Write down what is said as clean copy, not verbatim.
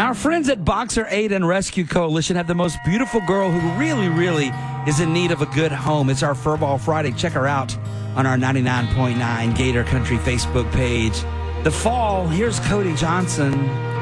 Our friends at Boxer Aid and Rescue Coalition have the most beautiful girl who really is in need of a good home. It's our Furball Friday. Check her out on our 99.9 Gator Country Facebook page. The fall, here's Cody Johnson.